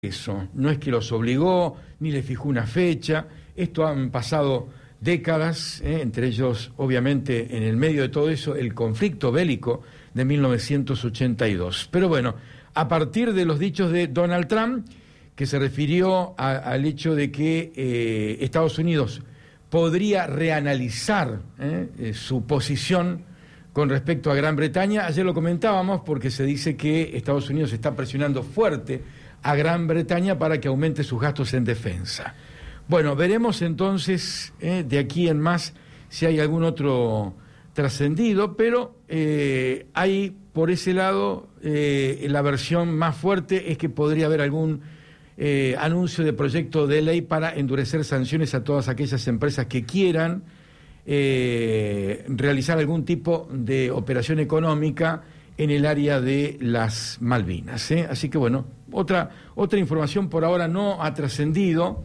eso, no es que los obligó, ni les fijó una fecha. Esto han pasado décadas, entre ellos, obviamente, en el medio de todo eso, el conflicto bélico de 1982. Pero bueno, a partir de los dichos de Donald Trump, que se refirió al hecho de que Estados Unidos podría reanalizar su posición con respecto a Gran Bretaña. Ayer lo comentábamos porque se dice que Estados Unidos está presionando fuerte a Gran Bretaña para que aumente sus gastos en defensa. Bueno, veremos entonces de aquí en más si hay algún otro trascendido, pero hay por ese lado la versión más fuerte es que podría haber algún anuncio de proyecto de ley para endurecer sanciones a todas aquellas empresas que quieran realizar algún tipo de operación económica en el área de las Malvinas. Así que bueno, otra información por ahora no ha trascendido,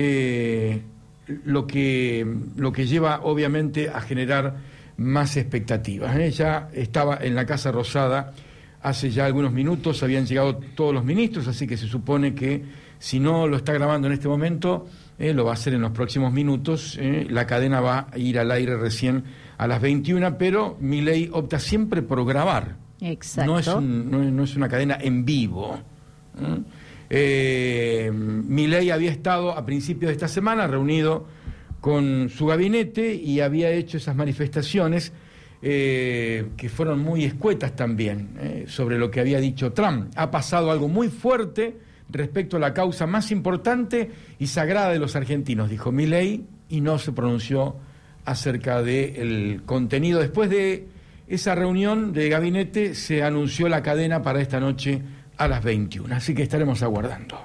lo que lleva obviamente a generar más expectativas. Ya estaba en la Casa Rosada hace ya algunos minutos, habían llegado todos los ministros, así que se supone que si no lo está grabando en este momento, lo va a hacer en los próximos minutos. La cadena va a ir al aire recién a las 21, pero Milei opta siempre por grabar. Exacto. No es una cadena en vivo. Milei había estado a principios de esta semana reunido con su gabinete y había hecho esas manifestaciones que fueron muy escuetas también sobre lo que había dicho Trump. Ha pasado algo muy fuerte respecto a la causa más importante y sagrada de los argentinos, dijo Milei, y no se pronunció acerca del contenido. Después de esa reunión de gabinete se anunció la cadena para esta noche a las 21, así que estaremos aguardando.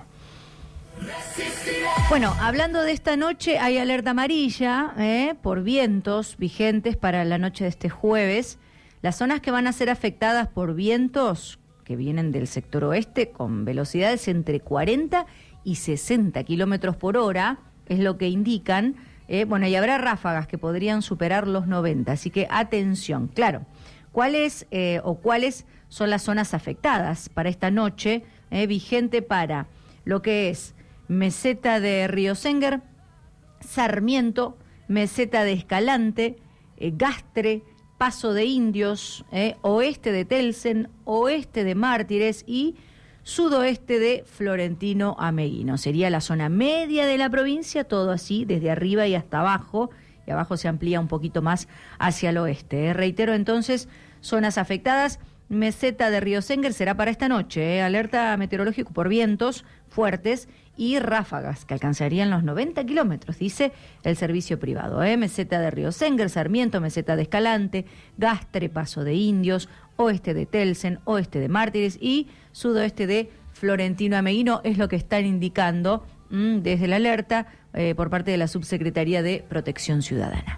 Bueno, hablando de esta noche, hay alerta amarilla por vientos vigentes para la noche de este jueves. Las zonas que van a ser afectadas por vientos que vienen del sector oeste con velocidades entre 40 y 60 kilómetros por hora, es lo que indican. Bueno, y habrá ráfagas que podrían superar los 90, así que atención. Claro, ¿cuáles son las zonas afectadas para esta noche? Vigente para lo que es meseta de Río Senguer, Sarmiento, meseta de Escalante, Gastre, Paso de Indios, oeste de Telsen, oeste de Mártires y sudoeste de Florentino Ameguino. Sería la zona media de la provincia, todo así, desde arriba y hasta abajo, y abajo se amplía un poquito más hacia el oeste. Reitero entonces, zonas afectadas. Meseta de Río Senguer será para esta noche, alerta meteorológico por vientos fuertes y ráfagas que alcanzarían los 90 kilómetros, dice el servicio privado. Meseta de Río Senguer, Sarmiento, meseta de Escalante, Gastre, Paso de Indios, oeste de Telsen, oeste de Mártires y sudoeste de Florentino Ameguino, es lo que están indicando desde la alerta por parte de la Subsecretaría de Protección Ciudadana.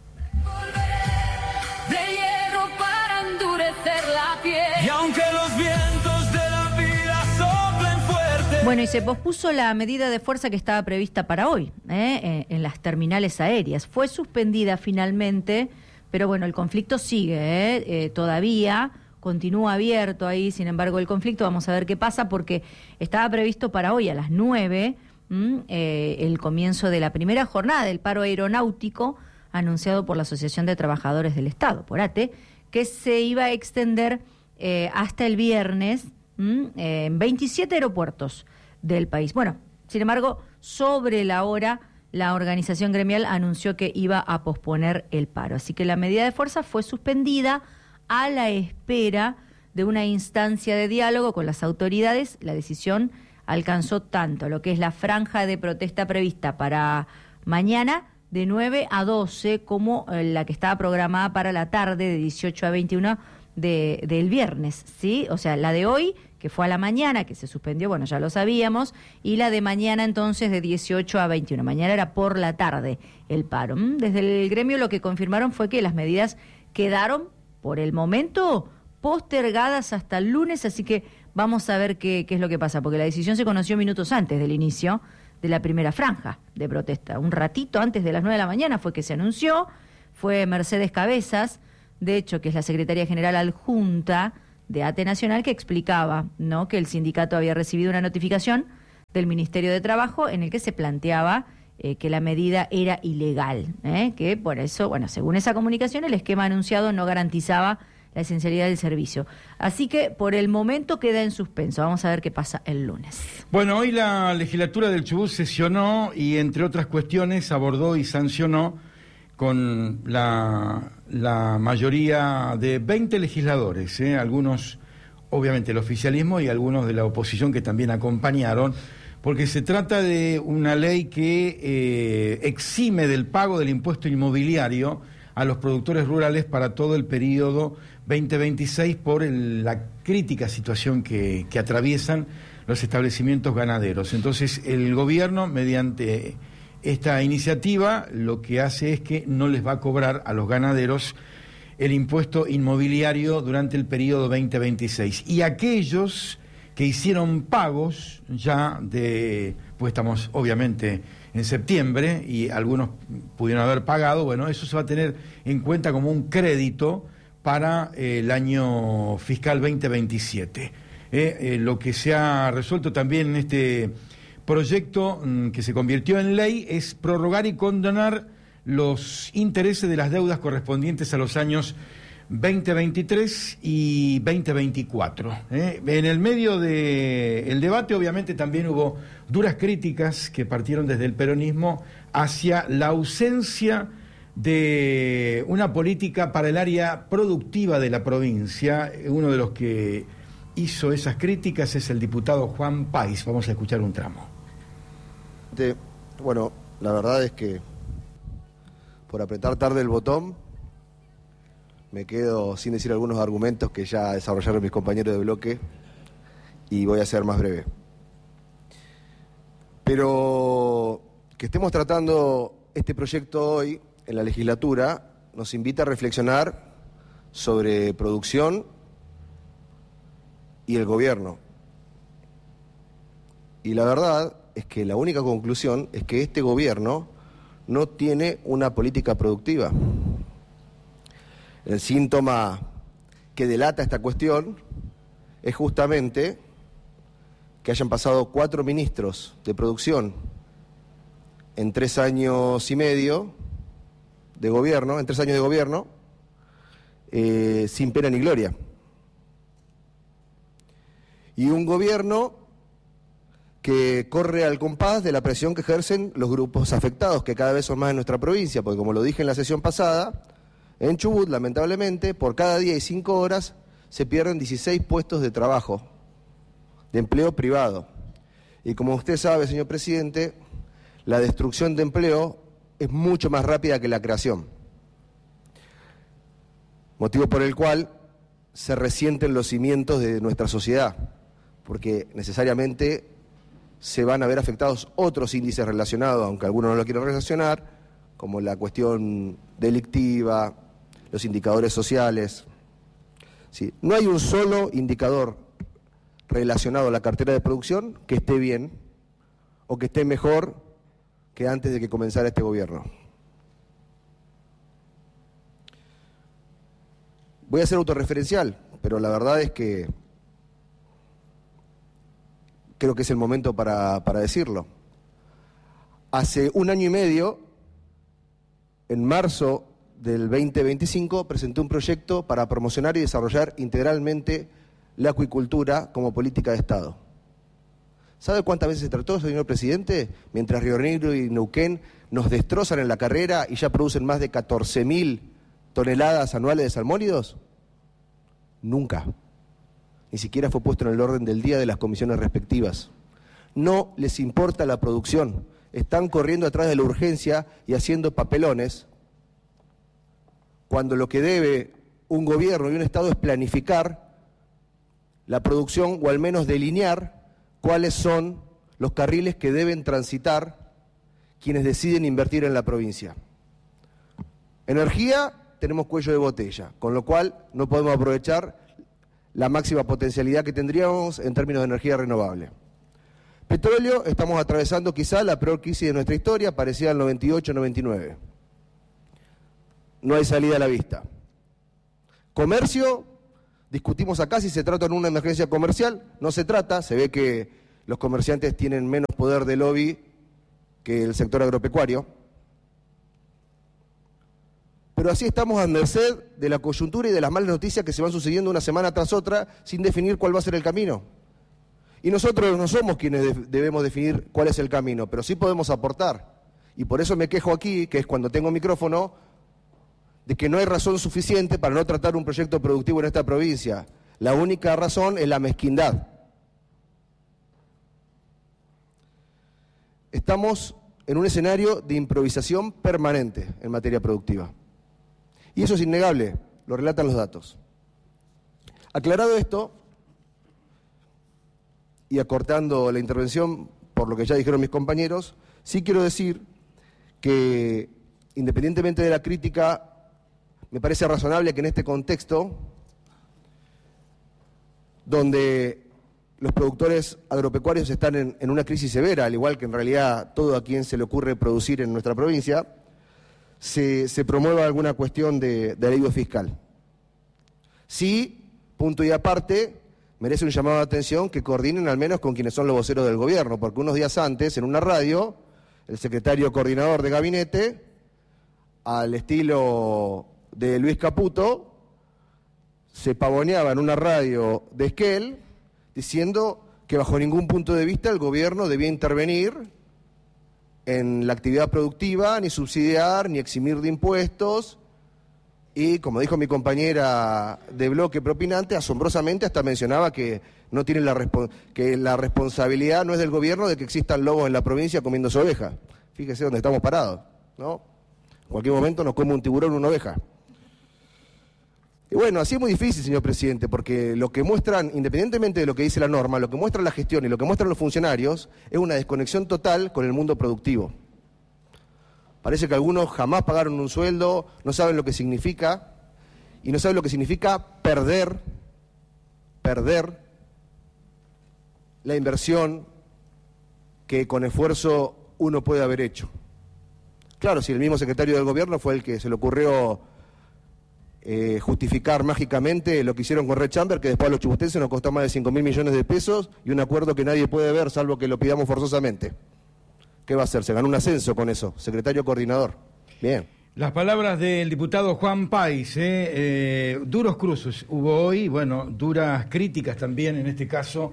Y aunque los vientos de la vida soplen fuerte. Bueno, y se pospuso la medida de fuerza que estaba prevista para hoy, en las terminales aéreas. Fue suspendida finalmente, pero bueno, el conflicto sigue, todavía continúa abierto ahí. Sin embargo, el conflicto, vamos a ver qué pasa, porque estaba previsto para hoy a las 9, el comienzo de la primera jornada del paro aeronáutico anunciado por la Asociación de Trabajadores del Estado, por ATE, que se iba a extender hasta el viernes en 27 aeropuertos del país. Bueno, sin embargo, sobre la hora, la organización gremial anunció que iba a posponer el paro. Así que la medida de fuerza fue suspendida a la espera de una instancia de diálogo con las autoridades. La decisión alcanzó tanto lo que es la franja de protesta prevista para mañana, de 9 a 12, como la que estaba programada para la tarde, de 18 a 21 del viernes, ¿sí? O sea, la de hoy, que fue a la mañana, que se suspendió, bueno, ya lo sabíamos, y la de mañana, entonces, de 18 a 21. Mañana era por la tarde el paro. Desde el gremio lo que confirmaron fue que las medidas quedaron, por el momento, postergadas hasta el lunes, así que vamos a ver qué es lo que pasa, porque la decisión se conoció minutos antes del inicio de la primera franja de protesta. Un ratito antes de las 9 de la mañana fue que se anunció. Fue Mercedes Cabezas, de hecho, que es la secretaria general adjunta de ATE Nacional, que explicaba, ¿no?, que el sindicato había recibido una notificación del Ministerio de Trabajo en el que se planteaba que la medida era ilegal, que por eso, bueno, según esa comunicación, el esquema anunciado no garantizaba la esencialidad del servicio. Así que por el momento queda en suspenso. Vamos a ver qué pasa el lunes. Bueno, hoy la legislatura del Chubut sesionó y, entre otras cuestiones, abordó y sancionó con la mayoría de 20 legisladores, algunos, obviamente, del oficialismo y algunos de la oposición que también acompañaron, porque se trata de una ley que exime del pago del impuesto inmobiliario a los productores rurales para todo el periodo 2026 por la crítica situación que atraviesan los establecimientos ganaderos. Entonces, el gobierno, mediante esta iniciativa, lo que hace es que no les va a cobrar a los ganaderos el impuesto inmobiliario durante el periodo 2026. Y aquellos que hicieron pagos ya pues estamos obviamente en septiembre y algunos pudieron haber pagado, bueno, eso se va a tener en cuenta como un crédito para el año fiscal 2027. Lo que se ha resuelto también en este proyecto que se convirtió en ley es prorrogar y condonar los intereses de las deudas correspondientes a los años 2023 y 2024. En el medio del debate, obviamente, también hubo duras críticas que partieron desde el peronismo hacia la ausencia de una política para el área productiva de la provincia. Uno de los que hizo esas críticas es el diputado Juan Páez. Vamos a escuchar un tramo. Bueno, la verdad es que por apretar tarde el botón me quedo sin decir algunos argumentos que ya desarrollaron mis compañeros de bloque y voy a ser más breve. Pero que estemos tratando este proyecto hoy en la legislatura nos invita a reflexionar sobre producción y el gobierno. Y la verdad es que la única conclusión es que este gobierno no tiene una política productiva. El síntoma que delata esta cuestión es justamente que hayan pasado 4 ministros de producción en 3 años y medio de gobierno, sin pena ni gloria. Y un gobierno que corre al compás de la presión que ejercen los grupos afectados, que cada vez son más en nuestra provincia, porque como lo dije en la sesión pasada, en Chubut, lamentablemente, por cada día y 5 horas se pierden 16 puestos de trabajo, de empleo privado. Y como usted sabe, señor presidente, la destrucción de empleo es mucho más rápida que la creación. Motivo por el cual se resienten los cimientos de nuestra sociedad, porque necesariamente se van a ver afectados otros índices relacionados, aunque algunos no lo quieran relacionar, como la cuestión delictiva, los indicadores sociales. Sí, no hay un solo indicador relacionado a la cartera de producción que esté bien o que esté mejor que antes de que comenzara este gobierno. Voy a ser autorreferencial, pero la verdad es que creo que es el momento para decirlo. Hace 1 año y medio, en marzo del 2025, presenté un proyecto para promocionar y desarrollar integralmente la acuicultura como política de Estado. ¿Sabe cuántas veces se trató, señor presidente? Mientras Río Negro y Neuquén nos destrozan en la carrera y ya producen más de 14.000 toneladas anuales de salmónidos. Nunca. Ni siquiera fue puesto en el orden del día de las comisiones respectivas. No les importa la producción. Están corriendo atrás de la urgencia y haciendo papelones, cuando lo que debe un gobierno y un Estado es planificar la producción o al menos delinear cuáles son los carriles que deben transitar quienes deciden invertir en la provincia. Energía, tenemos cuello de botella, con lo cual no podemos aprovechar la máxima potencialidad que tendríamos en términos de energía renovable. Petróleo, estamos atravesando quizá la peor crisis de nuestra historia, parecida al 98-99. No hay salida a la vista. Comercio, discutimos acá si se trata de una emergencia comercial, no se trata, se ve que los comerciantes tienen menos poder de lobby que el sector agropecuario. Pero así estamos a merced de la coyuntura y de las malas noticias que se van sucediendo una semana tras otra sin definir cuál va a ser el camino. Y nosotros no somos quienes debemos definir cuál es el camino, pero sí podemos aportar. Y por eso me quejo aquí, que es cuando tengo micrófono, de que no hay razón suficiente para no tratar un proyecto productivo en esta provincia. La única razón es la mezquindad. Estamos en un escenario de improvisación permanente en materia productiva. Y eso es innegable, lo relatan los datos. Aclarado esto, y acortando la intervención por lo que ya dijeron mis compañeros, sí quiero decir que, independientemente de la crítica, me parece razonable que en este contexto, donde los productores agropecuarios están en una crisis severa, al igual que en realidad todo a quien se le ocurre producir en nuestra provincia, se promueva alguna cuestión de alivio fiscal. Sí, punto y aparte, merece un llamado de atención que coordinen al menos con quienes son los voceros del gobierno, porque unos días antes, en una radio, el secretario coordinador de gabinete, al estilo de Luis Caputo, se pavoneaba en una radio de Esquel diciendo que bajo ningún punto de vista el gobierno debía intervenir en la actividad productiva, ni subsidiar, ni eximir de impuestos, y como dijo mi compañera de bloque propinante, asombrosamente hasta mencionaba que no tiene que la responsabilidad no es del gobierno de que existan lobos en la provincia comiéndose ovejas. Fíjese dónde estamos parados, ¿no? En cualquier momento nos come un tiburón o una oveja. Y bueno, así es muy difícil, señor presidente, porque lo que muestran, independientemente de lo que dice la norma, lo que muestra la gestión y lo que muestran los funcionarios es una desconexión total con el mundo productivo. Parece que algunos jamás pagaron un sueldo, no saben lo que significa, y no saben lo que significa perder la inversión que con esfuerzo uno puede haber hecho. Claro, si el mismo secretario del gobierno fue el que se le ocurrió justificar mágicamente lo que hicieron con Red Chamber, que después a los chubustenses nos costó más de 5.000 millones de pesos y un acuerdo que nadie puede ver salvo que lo pidamos forzosamente. ¿Qué va a hacer? Se ganó un ascenso con eso, secretario coordinador. Bien. Las palabras del diputado Juan Páez, duros cruces hubo hoy, bueno, duras críticas también en este caso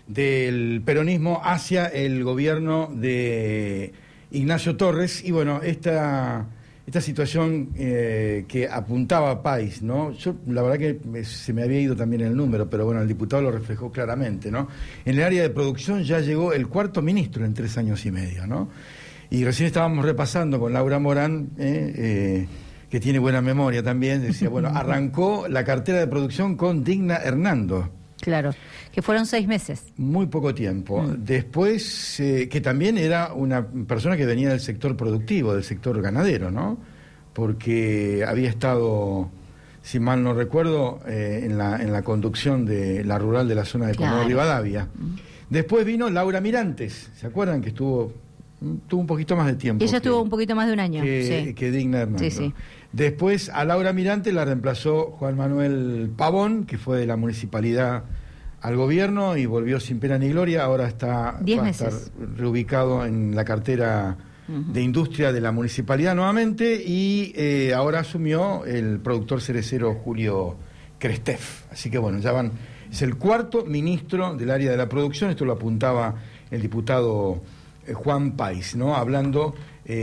del peronismo hacia el gobierno de Ignacio Torres, y bueno, esta situación que apuntaba Páez, ¿no? Yo la verdad que se me había ido también el número, pero bueno, el diputado lo reflejó claramente, ¿no? En el área de producción ya llegó el cuarto ministro en 3 años y medio, ¿no? Y recién estábamos repasando con Laura Morán, que tiene buena memoria también, decía, bueno, arrancó la cartera de producción con Digna Hernando. Claro, que fueron 6 meses. Muy poco tiempo. Después, que también era una persona que venía del sector productivo, del sector ganadero, ¿no? Porque había estado, si mal no recuerdo, en la conducción de la rural de la zona de Comodoro Rivadavia. Después vino Laura Mirantes, ¿se acuerdan? Que tuvo un poquito más de tiempo. Ella estuvo un poquito más de un año. Que Digna Hernando. Sí, sí. Después a Laura Mirantes la reemplazó Juan Manuel Pavón, que fue de la municipalidad al gobierno y volvió sin pena ni gloria. Ahora va a estar reubicado en la cartera de industria de la municipalidad nuevamente, y ahora asumió el productor cerecero Julio Crestef. Así que bueno, es el cuarto ministro del área de la producción. Esto lo apuntaba el diputado Juan Páez, ¿no? Hablando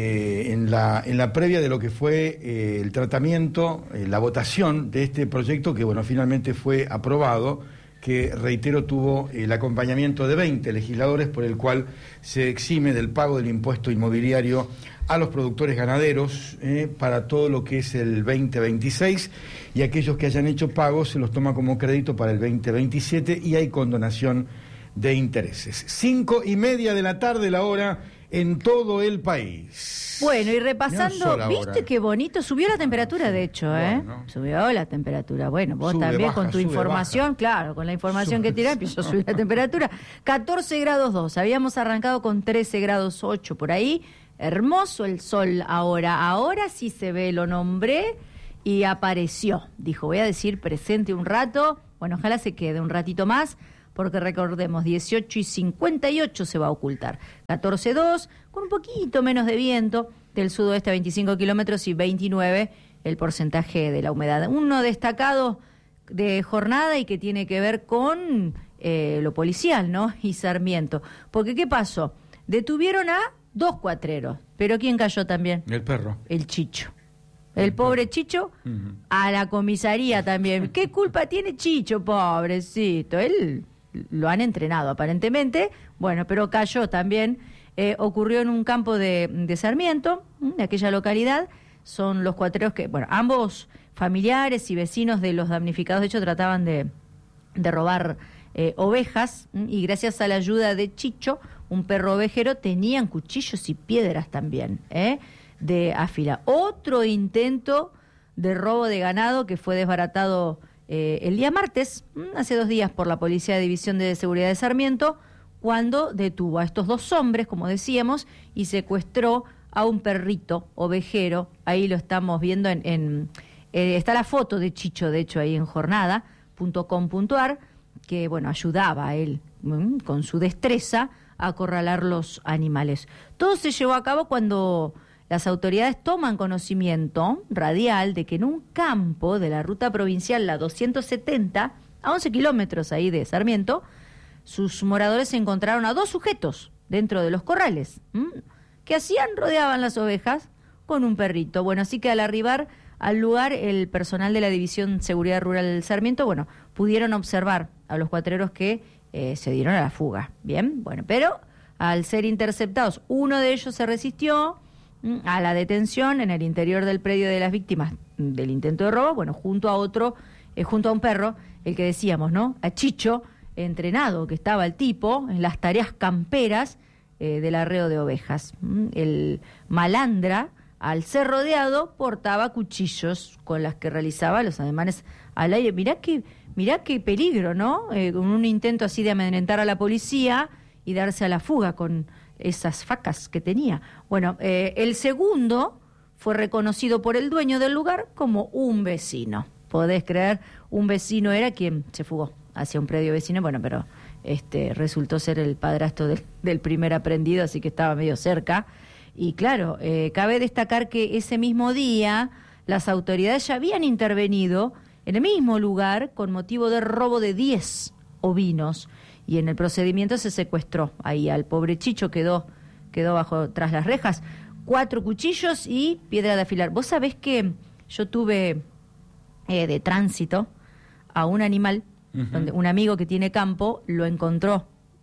en la previa de lo que fue el tratamiento, la votación de este proyecto que, bueno, finalmente fue aprobado, que, reitero, tuvo el acompañamiento de 20 legisladores, por el cual se exime del pago del impuesto inmobiliario a los productores ganaderos para todo lo que es el 2026, y aquellos que hayan hecho pagos se los toma como crédito para el 2027 y hay condonación de intereses. 5:30 de la tarde la hora en todo el país. Bueno, y repasando, ¿viste qué bonito? Subió la temperatura, de hecho, Bueno. Subió la temperatura. Bueno, vos Sube, también baja, con tu sube, información, baja. claro, con la información que tirás, empezó a subir la temperatura. 14 grados 2, habíamos arrancado con 13 grados 8 por ahí. Hermoso el sol ahora sí se ve, lo nombré y apareció. Dijo, voy a decir presente un rato, bueno, ojalá se quede un ratito más, porque recordemos, 18:58 se va a ocultar. 14:02, con un poquito menos de viento, del sudoeste a 25 kilómetros y 29 el porcentaje de la humedad. Uno destacado de jornada y que tiene que ver con lo policial, ¿no? Y Sarmiento. Porque, ¿qué pasó? Detuvieron a 2 cuatreros, pero ¿quién cayó también? El perro. El Chicho. El pobre Chicho a la comisaría también. ¿Qué culpa tiene Chicho, pobrecito? Él lo han entrenado aparentemente, bueno, pero cayó también. Ocurrió en un campo de Sarmiento, de aquella localidad. Son los cuatreros que, bueno, ambos familiares y vecinos de los damnificados, de hecho, trataban de robar ovejas, y gracias a la ayuda de Chicho, un perro ovejero, tenían cuchillos y piedras también, de afilar. Otro intento de robo de ganado que fue desbaratado el día martes, hace 2 días, por la Policía de División de Seguridad de Sarmiento, cuando detuvo a estos 2 hombres, como decíamos, y secuestró a un perrito ovejero. Ahí lo estamos viendo está la foto de Chicho, de hecho, ahí en jornada.com.ar, que, bueno, ayudaba a él con su destreza a acorralar los animales. Todo se llevó a cabo cuando las autoridades toman conocimiento radial de que en un campo de la ruta provincial, la 270, a 11 kilómetros ahí de Sarmiento, sus moradores encontraron a 2 sujetos dentro de los corrales. ¿Qué hacían? Rodeaban las ovejas con un perrito. Bueno, así que al arribar al lugar, el personal de la División Seguridad Rural del Sarmiento, bueno, pudieron observar a los cuatreros que se dieron a la fuga. Bien, bueno, pero al ser interceptados, uno de ellos se resistió a la detención en el interior del predio de las víctimas del intento de robo, bueno, junto a un perro, el que decíamos, ¿no? A Chicho, entrenado que estaba el tipo en las tareas camperas del arreo de ovejas. El malandra, al ser rodeado, portaba cuchillos con las que realizaba los ademanes al aire. Mirá qué peligro, ¿no? Con un intento así de amedrentar a la policía y darse a la fuga con esas facas que tenía. Bueno, el segundo fue reconocido por el dueño del lugar como un vecino. Podés creer, un vecino era quien se fugó hacia un predio vecino, bueno, pero resultó ser el padrastro del primer aprendido, así que estaba medio cerca. Y claro, cabe destacar que ese mismo día las autoridades ya habían intervenido en el mismo lugar con motivo de robo de 10 ovinos, y en el procedimiento se secuestró ahí al pobre Chicho, quedó tras las rejas, 4 cuchillos y piedra de afilar. Vos sabés que yo tuve de tránsito a un animal, donde un amigo que tiene campo lo encontró,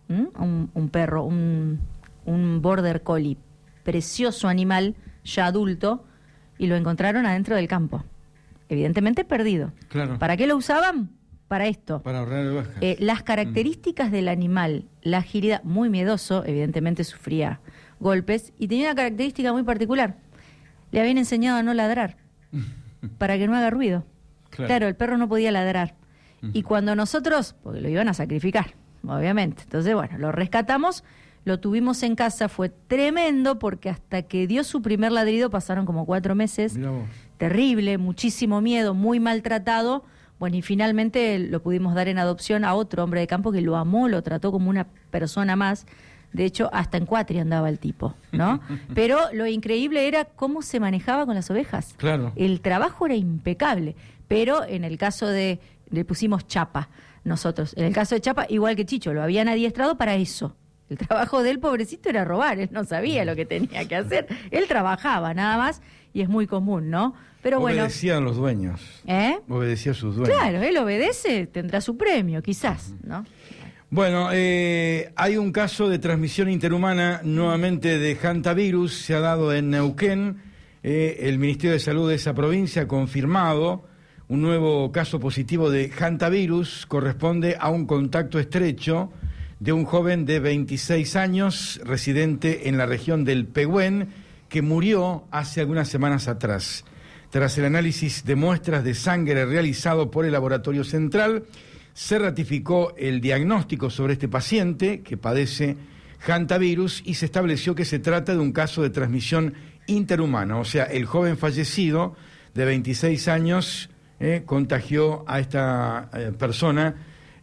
un perro, un border collie, precioso animal, ya adulto, y lo encontraron adentro del campo, evidentemente perdido. Claro. ¿Para qué lo usaban? Para esto. Para ahorrar ovejas. Las características del animal, la agilidad, muy miedoso, evidentemente sufría golpes, y tenía una característica muy particular. Le habían enseñado a no ladrar, para que no haga ruido. Claro, el perro no podía ladrar. Y cuando nosotros, porque lo iban a sacrificar, obviamente, entonces, bueno, lo rescatamos, lo tuvimos en casa, fue tremendo, porque hasta que dio su primer ladrido pasaron como 4 meses. Mirá vos. Terrible, muchísimo miedo, muy maltratado. Bueno, y finalmente lo pudimos dar en adopción a otro hombre de campo que lo amó, lo trató como una persona más. De hecho, hasta en cuatri andaba el tipo, ¿no? Pero lo increíble era cómo se manejaba con las ovejas. Claro. El trabajo era impecable, pero en el caso le pusimos Chapa nosotros. En el caso de Chapa, igual que Chicho, lo habían adiestrado para eso. El trabajo del pobrecito era robar, él no sabía lo que tenía que hacer. Él trabajaba nada más, y es muy común, ¿no? Pero obedecían los dueños. Obedecía a sus dueños. Claro, él obedece, tendrá su premio, quizás, ¿no? Bueno, hay un caso de transmisión interhumana nuevamente de hantavirus, se ha dado en Neuquén. El Ministerio de Salud de esa provincia ha confirmado un nuevo caso positivo de hantavirus, corresponde a un contacto estrecho de un joven de 26 años, residente en la región del Pehuen, que murió hace algunas semanas atrás. Tras el análisis de muestras de sangre realizado por el Laboratorio Central, se ratificó el diagnóstico sobre este paciente que padece hantavirus y se estableció que se trata de un caso de transmisión interhumana. O sea, el joven fallecido de 26 años contagió a esta persona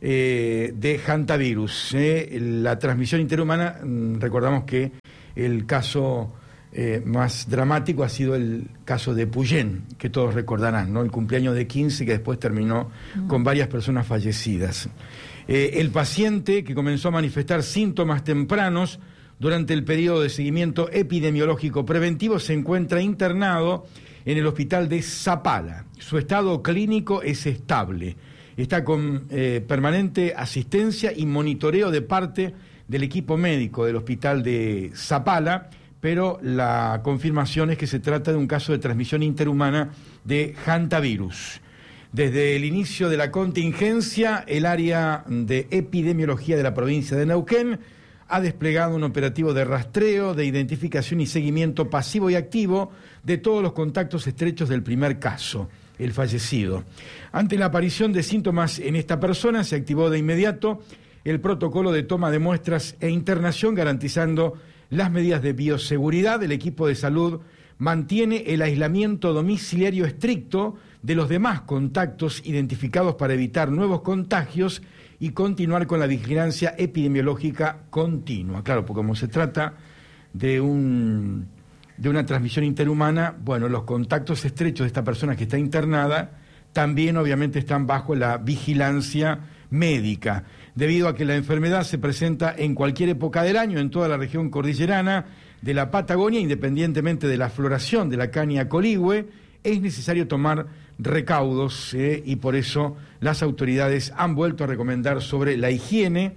de hantavirus. La transmisión interhumana, recordamos que el caso más dramático ha sido el caso de Puyén, que todos recordarán, ¿no? El cumpleaños de 15 que después terminó con varias personas fallecidas. El paciente que comenzó a manifestar síntomas tempranos durante el periodo de seguimiento epidemiológico preventivo se encuentra internado en el hospital de Zapala. Su estado clínico es estable. Está con permanente asistencia y monitoreo de parte del equipo médico del hospital de Zapala, pero la confirmación es que se trata de un caso de transmisión interhumana de hantavirus. Desde el inicio de la contingencia, el área de epidemiología de la provincia de Neuquén ha desplegado un operativo de rastreo, de identificación y seguimiento pasivo y activo de todos los contactos estrechos del primer caso, el fallecido. Ante la aparición de síntomas en esta persona, se activó de inmediato el protocolo de toma de muestras e internación, garantizando las medidas de bioseguridad. El equipo de salud mantiene el aislamiento domiciliario estricto de los demás contactos identificados para evitar nuevos contagios y continuar con la vigilancia epidemiológica continua. Claro, porque como se trata de una transmisión interhumana, bueno, los contactos estrechos de esta persona que está internada también obviamente están bajo la vigilancia médica, debido a que la enfermedad se presenta en cualquier época del año en toda la región cordillerana de la Patagonia, independientemente de la floración de la caña coligüe. Es necesario tomar recaudos y por eso las autoridades han vuelto a recomendar sobre la higiene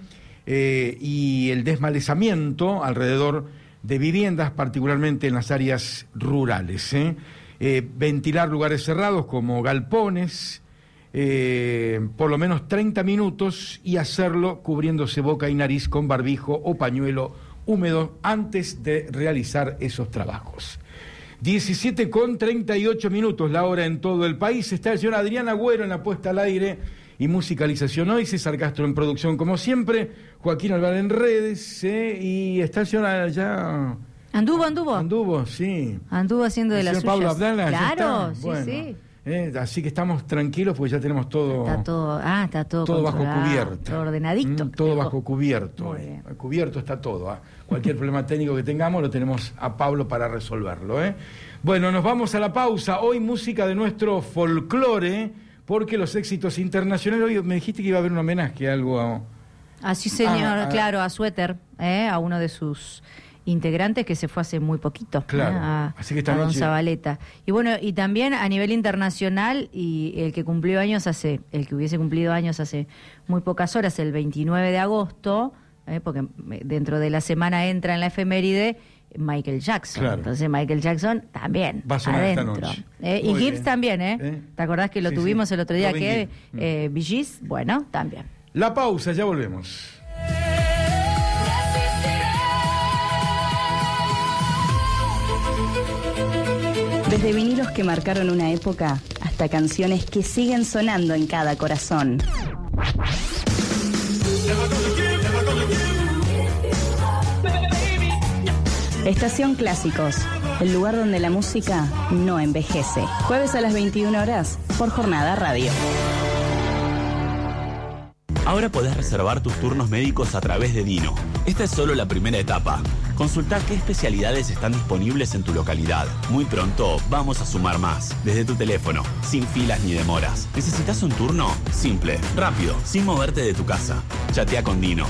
y el desmalezamiento alrededor de viviendas, particularmente en las áreas rurales. Ventilar lugares cerrados como galpones, por lo menos 30 minutos y hacerlo cubriéndose boca y nariz con barbijo o pañuelo húmedo antes de realizar esos trabajos. 17:38 la hora en todo el país. Está el señor Adrián Agüero en la puesta al aire y musicalización hoy, César Castro en producción como siempre, Joaquín Alvar en redes, y está el señor allá... Anduvo, sí. Anduvo haciendo de las suyas. Pablo Abdala, claro, sí, bueno, sí. Así que estamos tranquilos porque ya tenemos todo... Está todo bajo cubierto. Todo ordenadito. Todo bajo cubierto. Muy bien. Cubierto está todo. Cualquier problema técnico que tengamos lo tenemos a Pablo para resolverlo. Bueno, nos vamos a la pausa. Hoy música de nuestro folclore, porque los éxitos internacionales... Hoy me dijiste que iba a haber un homenaje a algo... Así, señor, claro, a Suéter, a uno de sus... integrantes que se fue hace muy poquito, claro. Así que esta a Don noche... Zabaleta. Y bueno, y también a nivel internacional, y el que hubiese cumplido años hace muy pocas horas, el 29 de agosto, porque dentro de la semana entra en la efeméride Michael Jackson. Claro. Entonces Michael Jackson también va a sonar adentro. Esta noche. Y Gibbs también, ¿Te acordás que lo tuvimos el otro día? Bee Gees, bueno, también. La pausa, ya volvemos. Desde vinilos que marcaron una época hasta canciones que siguen sonando en cada corazón. Estación Clásicos, el lugar donde la música no envejece. Jueves a las 21 horas por Jornada Radio. Ahora podés reservar tus turnos médicos a través de Dino. Esta es solo la primera etapa. Consultá qué especialidades están disponibles en tu localidad. Muy pronto vamos a sumar más. Desde tu teléfono, sin filas ni demoras. ¿Necesitas un turno? Simple, rápido, sin moverte de tu casa. Chatea con Dino.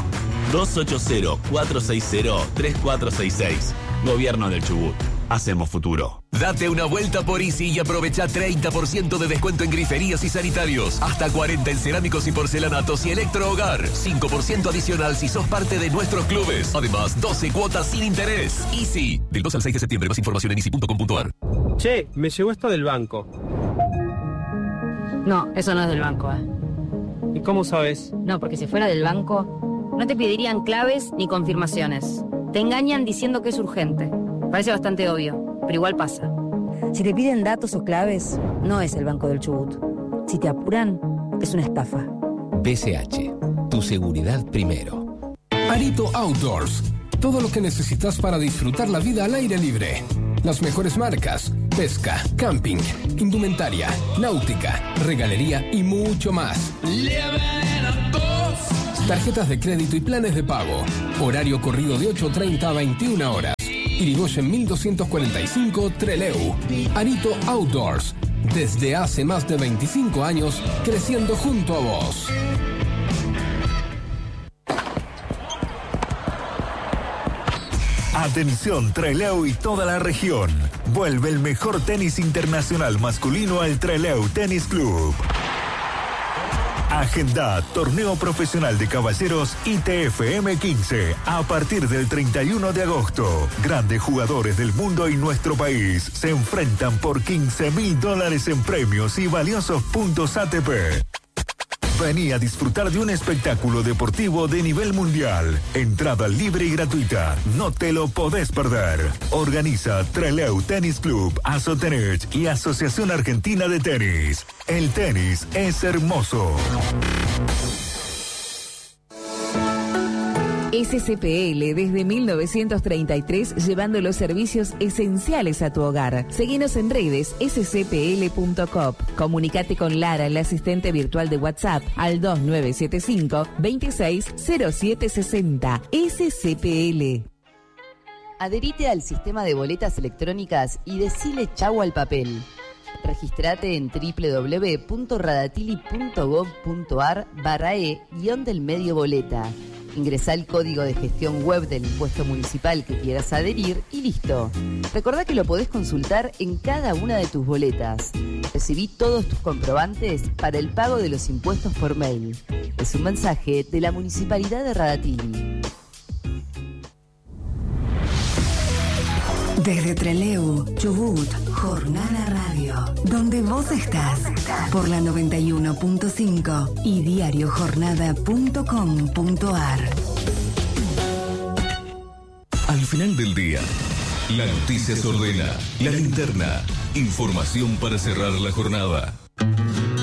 280-460-3466. Gobierno del Chubut. Hacemos futuro. Date una vuelta por Easy y aprovecha 30% de descuento en griferías y sanitarios. Hasta 40 en cerámicos y porcelanatos y electrohogar. 5% adicional si sos parte de nuestros clubes. Además, 12 cuotas sin interés. Easy. Del 2 al 6 de septiembre. Más información en easy.com.ar. Che, me llegó esto del banco. No, eso no es del banco, ¿Y cómo sabes? No, porque si fuera del banco, no te pedirían claves ni confirmaciones. Te engañan diciendo que es urgente. Parece bastante obvio, pero igual pasa. Si te piden datos o claves, no es el Banco del Chubut. Si te apuran, es una estafa. BCH, tu seguridad primero. Arito Outdoors, todo lo que necesitas para disfrutar la vida al aire libre. Las mejores marcas, pesca, camping, indumentaria, náutica, regalería y mucho más. tarjetas de crédito y planes de pago. Horario corrido de 8:30 a 21 horas. Irigoyen 1245 Trelew. Arito Outdoors. Desde hace más de 25 años, creciendo junto a vos. Atención Trelew y toda la región. Vuelve el mejor tenis internacional masculino al Trelew Tennis Club. Agenda Torneo Profesional de Caballeros ITF M15 a partir del 31 de agosto. Grandes jugadores del mundo y nuestro país se enfrentan por $15.000 en premios y valiosos puntos ATP. Vení a disfrutar de un espectáculo deportivo de nivel mundial. Entrada libre y gratuita. No te lo podés perder. Organiza Trelew Tennis Club, Asotenech y Asociación Argentina de Tenis. El tenis es hermoso. SCPL desde 1933 llevando los servicios esenciales a tu hogar. Seguinos en redes scpl.coop. Comunicate con Lara, la asistente virtual de WhatsApp, al 2975 260760. SCPL. Adherite al sistema de boletas electrónicas y decile chau al papel. Registrate en www.radatili.gov.ar/e-del medio boleta. Ingresá el código de gestión web del impuesto municipal que quieras adherir y listo. Recordá que lo podés consultar en cada una de tus boletas. Recibí todos tus comprobantes para el pago de los impuestos por mail. Es un mensaje de la Municipalidad de Radatili. Desde Trelew, Chubut, Jornada Radio, donde vos estás, por la 91.5 y diariojornada.com.ar. Al final del día, la noticia se ordena, la linterna, información para cerrar la jornada.